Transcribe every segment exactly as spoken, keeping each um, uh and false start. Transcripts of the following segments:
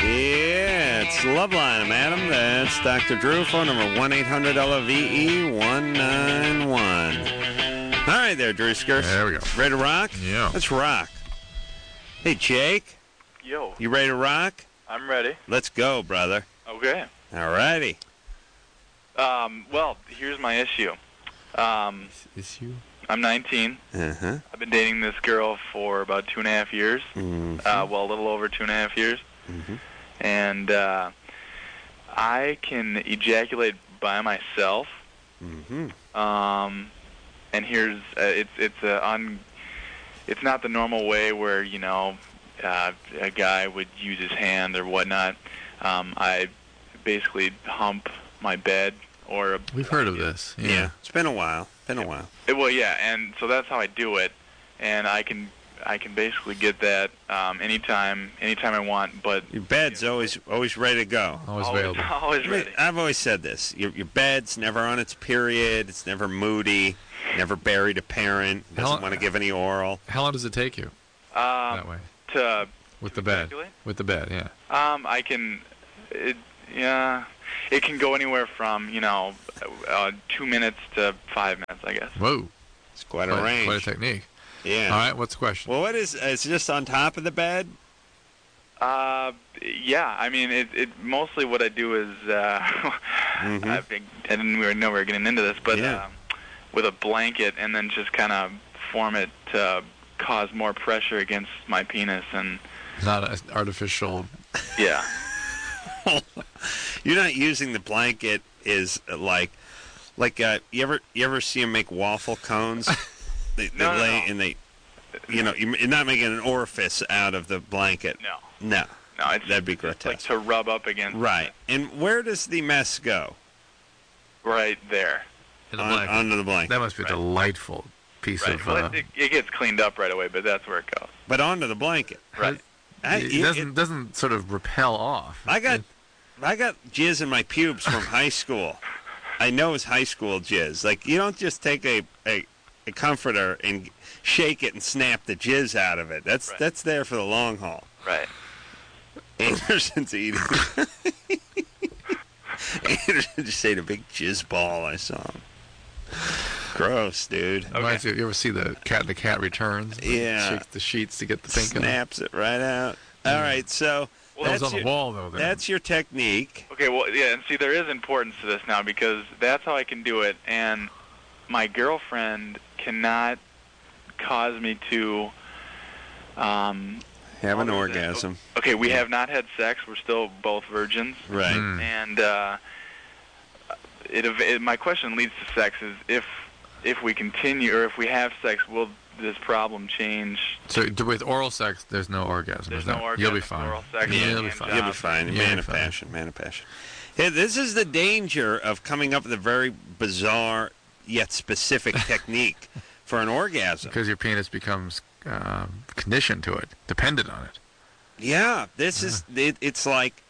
Yeah, it's Loveline, madam. That's Doctor Drew. Phone number one eight hundred L O V E one nine one. All right there, Drew Skirts. There we go. Ready to rock? Yeah. Let's rock. Hey, Jake. Yo. You ready to rock? I'm ready. Let's go, brother. Okay. All righty. Um, well, here's my issue. Um, Issue? I'm nineteen. Uh-huh. I've been dating this girl for about two and a half years. Mm-hmm. Uh, well, a little over two and a half years. Mm-hmm. And uh, I can ejaculate by myself. Mm-hmm. Um, and here's uh, it's it's a un, it's not the normal way where you know uh, a guy would use his hand or whatnot. Um, I basically hump my bed or a, We've heard of this. Yeah. Yeah. It's been a while. Been a while. It, well, yeah, and so that's how I do it, and I can I can basically get that um, anytime anytime I want. But Your bed's always always ready to go. Always always, available. always I mean, ready. I've always said this. Your, your bed's never on its period. It's never moody. Never buried a parent. Doesn't How- want to give any oral. How long does it take you Um, that way? to With the bed. ejaculate? With the bed, yeah. Um, I can, it, yeah, it can go anywhere from you know, uh, two minutes to five minutes, I guess. Whoa. It's quite a Quite, range. quite a technique. Yeah. All right, what's the question? Well, what is? It's just on top of the bed. Uh, yeah, I mean, it, it mostly what I do is, uh, Mhm. I, think- I didn't we were nowhere getting into this, but Yeah. um, with a blanket and then just kind of form it to cause more pressure against my penis and Not an artificial. yeah. You're not using the blanket is like, like uh, you ever you ever see them make waffle cones? They, they No, no, lay no. and they, you know, you're not making an orifice out of the blanket. No, No. no, it's That'd be it's like grotesque. to rub up against Right. And where does the mess go? right there. In a On, blanket. onto the blanket. That must be a Right. delightful piece Right. of. Well, Uh, it, it gets cleaned up right away, but that's where it goes. But onto the blanket. Right. I, it it- doesn't doesn't sort of repel off. I got It- I got jizz in my pubes from high school. I know it's high school jizz. Like, you don't just take a, a, a comforter and shake it and snap the jizz out of it. That's Right. that's there for the long haul. Right. Anderson's eating. Anderson just ate a big jizz ball. I saw him. Gross, dude. Reminds you, you ever see the Cat and the Cat Returns? Yeah. Shakes the sheets to get the pink in them. Snaps it right out. All right, so Well, That that's was on your, the wall, though. There. that's your technique. Okay, well, yeah, and see, there is importance to this now because that's how I can do it, and my girlfriend cannot cause me to. Um, Have an What is it? orgasm. okay, we have not had sex. We're still both virgins, Right. Mm. and uh, it, it. My question leads to sex: is if if we continue or if we have sex, will this problem change? So d- with oral sex, there's no orgasm. There's is no there? orgasm. You'll be with fine. Oral sex Yeah, and you'll be hand fine. You'll be job. fine. Yeah, Man you're of fine. passion. Man of passion. Hey, this is the danger of coming up with a very bizarre yet specific technique for an orgasm. Because your penis becomes um, conditioned to it, dependent on it. Yeah, this is it, it's like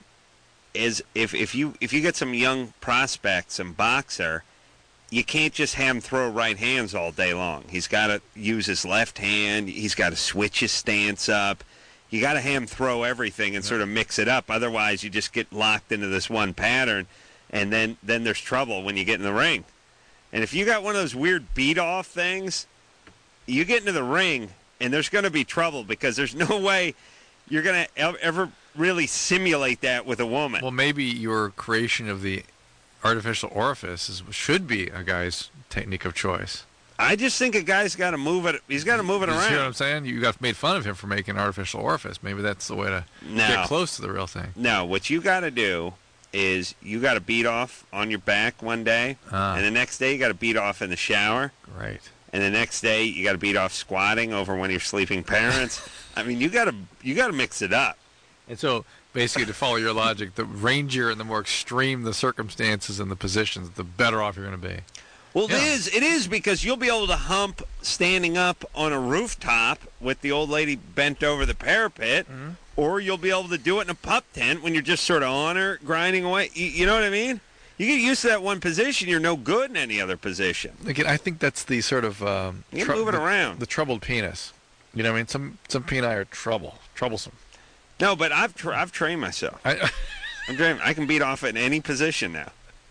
is if if you if you get some young prospect, some boxer, you can't just have him throw right hands all day long. He's got to use his left hand. He's got to switch his stance up. You got to have him throw everything and sort of mix it up. Otherwise, you just get locked into this one pattern, and then then there's trouble when you get in the ring. And if you got one of those weird beat off things, you get into the ring, and there's going to be trouble because there's no way you're going to ever really simulate that with a woman. Well, maybe your creation of the artificial orifice is, should be a guy's technique of choice. I just think a guy's got to move it. He's got to move it You see what I'm around. saying? You got made fun of him for making an artificial orifice. Maybe that's the way to No. get close to the real thing. No, what you got to do is you got to beat off on your back one day, Ah. and the next day you got to beat off in the shower, Right. and the next day you got to beat off squatting over one of your sleeping parents. I mean, you got to you got to mix it up. And so, basically, to follow your logic, the rangier and the more extreme the circumstances and the positions, the better off you're going to be. Well, Yeah. it is. It is because you'll be able to hump standing up on a rooftop with the old lady bent over the parapet, Mm-hmm. or you'll be able to do it in a pup tent when you're just sort of on her, grinding away. You, you know what I mean? You get used to that one position, you're no good in any other position. Again, I think that's the sort of um, You can move it the, around. the troubled penis. You know what I mean? Some some peni are trouble, troublesome. No, but I've tra- I've trained myself. I, I'm trained. I can beat off in any position now.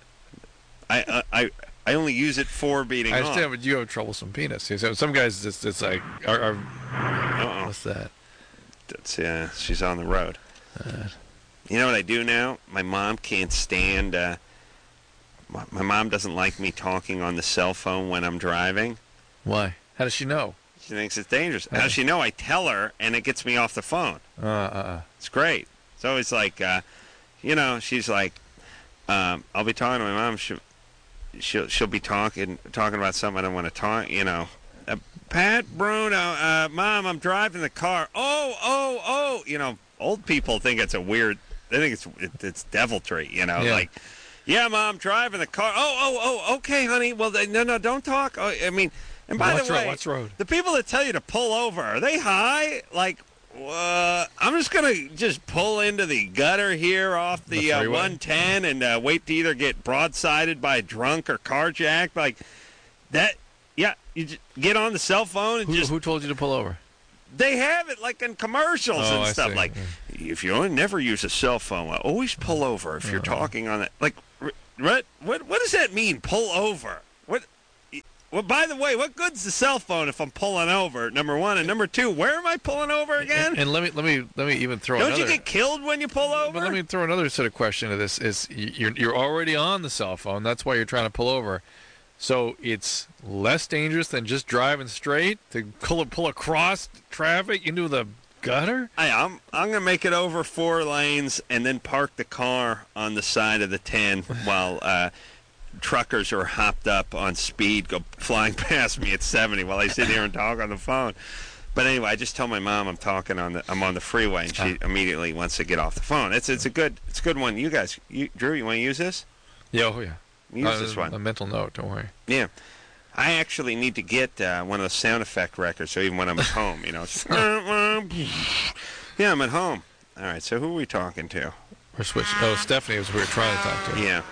I uh, I I only use it for beating I off. understand, but you have a troublesome penis. So some guys, it's, it's like, are, are, Uh-oh. what's that? That's, yeah, she's on the road. Uh, You know what I do now? My mom can't stand. Uh, my, my mom doesn't like me talking on the cell phone when I'm driving. why? How does she know? She thinks it's dangerous. How does she know? I tell her, and it gets me off the phone. Uh, uh, uh. It's great. It's always like, uh, you know, she's like, um, I'll be talking to my mom. She'll, she'll, she'll be talking talking about something I don't want to talk, you know. Uh, Pat, Bruno, uh, Mom, I'm driving the car. Oh, oh, oh. You know, old people think it's a weird, they think it's it, it's deviltry, you know. Yeah. Like, yeah, Mom, driving the car. Oh, oh, oh, okay, honey. Well, they, no, no, don't talk. Oh, I mean, and by What's the way, road? What's road? the people that tell you to pull over, are they high? Like, uh, I'm just going to just pull into the gutter here off the, The uh, freeway? one ten and uh, wait to either get broadsided by a drunk or carjacked. Like, that, yeah, you just get on the cell phone and Who, just, who told you to pull over? they have it like in commercials Oh, and I stuff. see. Like, if you only never use a cell phone, uh, always pull over if you're Uh-huh. talking on it. Like, r- what, what, what does that mean, pull over? What? Well, by the way, what good's the cell phone if I'm pulling over? Number one, and number two, where am I pulling over again? And, and let me let me let me even throw Don't another. you get killed when you pull over? But let me throw another sort of question to this: is y- you're you're already on the cell phone? That's why you're trying to pull over. So it's less dangerous than just driving straight to pull pull across traffic into the gutter. Hey, I'm I'm gonna make it over four lanes and then park the car on the side of the ten while uh, truckers are hopped up on speed go flying past me at seventy while I sit here and talk on the phone. But anyway, I just tell my mom I'm talking on the I'm on the freeway, and she immediately wants to get off the phone. It's it's a good it's a good one. You guys, you, Drew, you want to use this? Yeah, oh yeah. Use Uh, this one. A mental note. Don't worry. Yeah. I actually need to get uh, one of those sound effect records, so even when I'm at home, you know. It's, yeah, I'm at home. All right, so who are we talking to? We're switching. Oh, Stephanie was who we were trying to talk to. Yeah.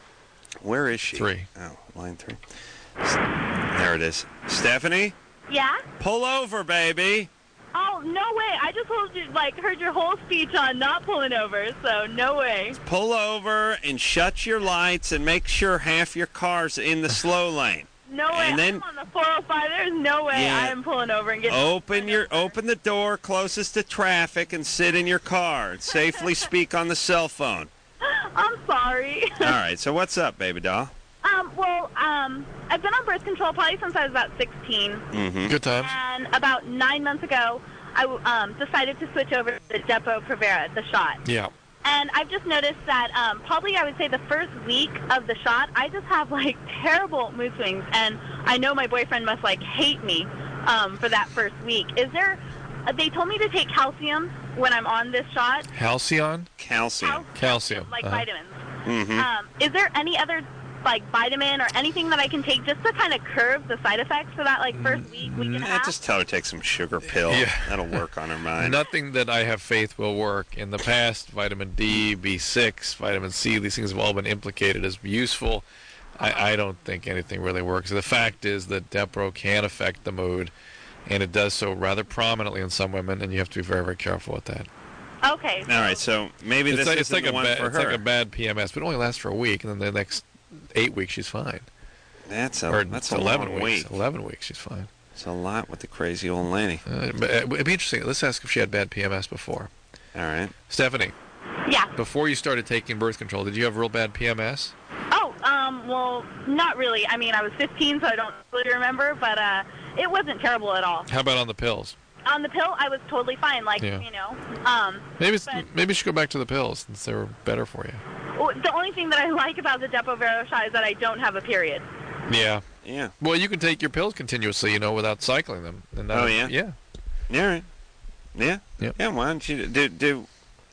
Where is she? Three. Oh, line three. S- There it is. Stephanie, Yeah? pull over, baby. Oh, no way. I just heard, you, like, heard your whole speech on not pulling over, so no way. Pull over and shut your lights and make sure half your car's in the slow lane. No way. And then- I'm on the four oh five. There's no way Yeah. I am pulling over and getting... Open your over. open the door closest to traffic and sit in your car and safely speak on the cell phone. I'm sorry. All right, so what's up, baby doll? um, well, um, I've been on birth control probably since I was about sixteen. Mm-hmm. Good times. And about nine months ago, I um, decided to switch over to the Depo-Provera, the shot. Yeah. And I've just noticed that um, probably I would say the first week of the shot, I just have, like, terrible mood swings. And I know my boyfriend must, like, hate me um, for that first week. Is there... Uh, they told me to take calcium when I'm on this shot. Halcyon. Calcium. Calcium. Like Uh-huh. vitamins. Mm-hmm. Um, is there any other, like, vitamin or anything that I can take just to kind of curb the side effects for that, like, first week, week and a Eh, half? just tell her to take some sugar pill. Yeah. That'll work on her mind. Nothing that I have faith will work. In the past, vitamin D, B six, vitamin C, these things have all been implicated as useful. I, I don't think anything really works. The fact is that Depro can affect the mood, and it does so rather prominently in some women, and you have to be very, very careful with that. Okay. All right, so maybe It's this like, is it's like the a one bad, for it's her. like a bad P M S, but it only lasts for a week, and then the next eight weeks she's fine. That's a Or that's it's a eleven long weeks. week. Eleven weeks she's fine. It's a lot with the crazy old lady. Uh, but uh, it'd be interesting. Let's ask if she had bad P M S before. All right. Stephanie, Yeah. before you started taking birth control, did you have real bad P M S? Oh, um, well, not really. I mean, I was fifteen, so I don't really remember, but uh, it wasn't terrible at all. How about on the pills? On the pill, I was totally fine. Like, Yeah. you know, um, Maybe it's, But- maybe you should go back to the pills since they were better for you. well, the only thing that I like about the Depo-Provera shot is that I don't have a period. Yeah. Yeah. Well, you can take your pills continuously, you know, without cycling them. And that- Oh, yeah? Yeah. All right. Yeah. Yep. Yeah. Why don't you do do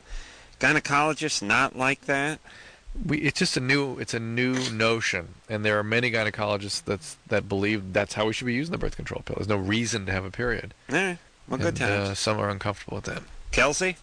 gynecologists not like that? We, it's just a new it's a new notion, and there are many gynecologists that's that believe that's how we should be using the birth control pill. There's no reason to have a period. All right. Well, good And, times. Uh, some are uncomfortable with that. Kelsey.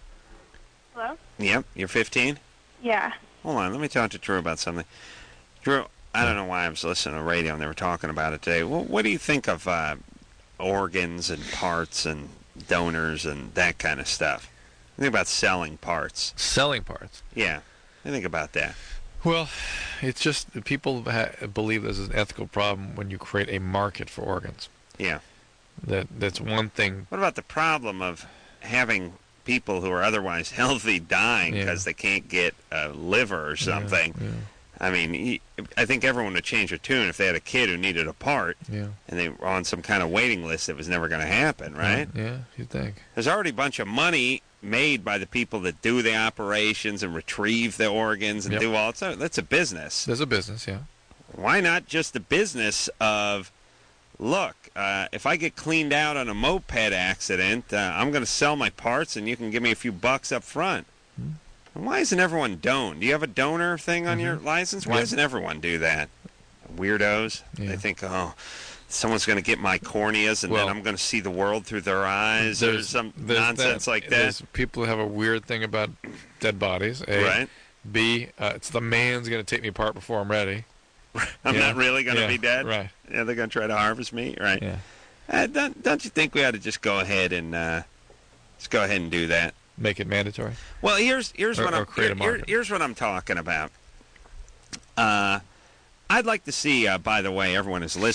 Hello? Yep. You're fifteen. Yeah. Hold on. Let me talk to Drew about something. Drew, I don't know why I was listening to the radio and they were talking about it today. Well, what do you think of uh, organs and parts and donors and that kind of stuff? Think about selling parts. Selling parts. Yeah, I think about that. Well, it's just people ha- believe this is an ethical problem when you create a market for organs. Yeah. That that's one thing. What about the problem of having people who are otherwise healthy dying because Yeah. they can't get a liver or something? Yeah, I mean, he- I think everyone would change their tune if they had a kid who needed a part yeah, and they were on some kind of waiting list that was never going to happen, right? yeah. Yeah, you think? There's already a bunch of money made by the people that do the operations and retrieve the organs and Yep. do all that. So that's a business. There's a business, yeah. Why not just the business of, look, uh, if I get cleaned out on a moped accident, uh, I'm going to sell my parts and you can give me a few bucks up front. Hmm. And why isn't everyone donor? Do you have a donor thing on Mhm. your license? Why Yeah. doesn't everyone do that? Weirdos. Yeah. They think, oh, someone's going to get my corneas and Well, then I'm going to see the world through their eyes or There's some there's nonsense like that. There's people who have a weird thing about dead bodies. A. Right? B. Uh, it's the man's going to take me apart before I'm ready. I'm Yeah. not really going to Yeah, be dead. Right. Yeah, they're going to try to harvest me. Right. Yeah. Uh, don't, don't you think we ought to just go ahead and uh, just go ahead and do that? Make it mandatory. Well, here's here's Or- what or I'm create a here- market. here's what I'm talking about. Uh, I'd like to see. Uh, by the way, everyone is listening.